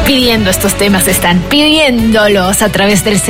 pidiendo estos temas, están pidiéndolos a través del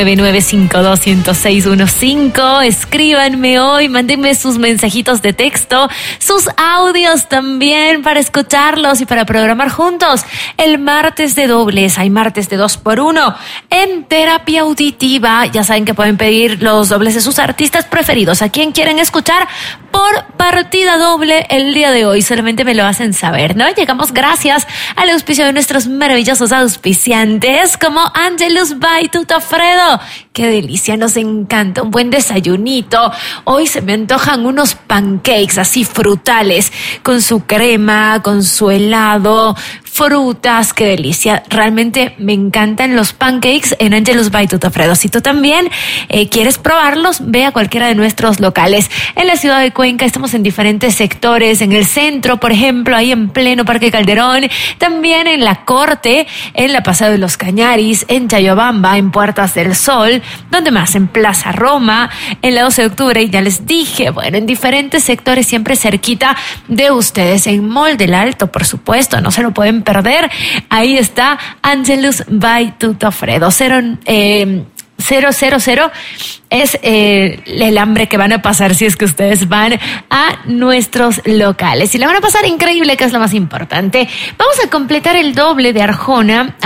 09952106115. Escríbanme hoy, mándenme sus mensajitos de texto, sus audios también para escucharlos y para programar juntos el martes de dobles. Hay martes de 2x1 en terapia auditiva. Ya saben que pueden pedir los dobles de sus artistas preferidos. ¿A quién quieren escuchar por partida doble el día de hoy? Solamente me lo hacen saber, ¿no? Llegamos gracias al auspicio de nuestros maravillosos auspiciantes como Angelus by Tutofredo. ¡Qué delicia! Nos encanta un buen desayunito. Hoy se me antojan unos pancakes así frutales con su crema, con su helado, frutas. ¡Qué delicia! Realmente me encantan los pancakes en Angelus by Tutofredo. Si tú también quieres probarlos, ve a cualquiera de nuestros locales. En la ciudad de Cuenca estamos en diferentes sectores, en el centro, por ejemplo, ahí en pleno Parque Calderón, también en la Corte, en la Paseo de los Cañaris, en Chayobamba, en Puertas del Sol, donde más, en Plaza Roma, en la 12 de octubre, y ya les dije, bueno, en diferentes sectores, siempre cerquita de ustedes, en Mall del Alto, por supuesto, no se lo pueden perder. Ahí está Angelus by Tutofredo. 000 es el hambre que van a pasar si es que ustedes van a nuestros locales. Y la van a pasar increíble, que es lo más importante. Vamos a completar el doble de Arjona